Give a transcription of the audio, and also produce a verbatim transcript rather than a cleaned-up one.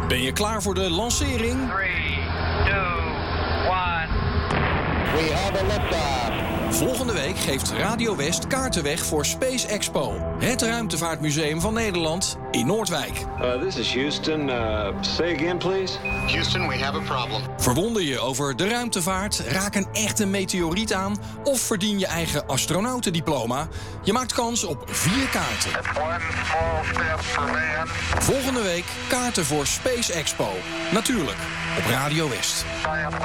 Ben je klaar voor de lancering? three, two, one. We have a liftoff. Volgende week geeft Radio West kaarten weg voor Space Expo. Het ruimtevaartmuseum van Nederland in Noordwijk. Uh, this is Houston. Uh, say again, please. Houston, we have a problem. Verwonder je over de ruimtevaart? Raak een echte meteoriet aan? Of verdien je eigen astronautendiploma? Je maakt kans op vier kaarten. One small step for man. Volgende week kaarten voor Space Expo. Natuurlijk op Radio West. Science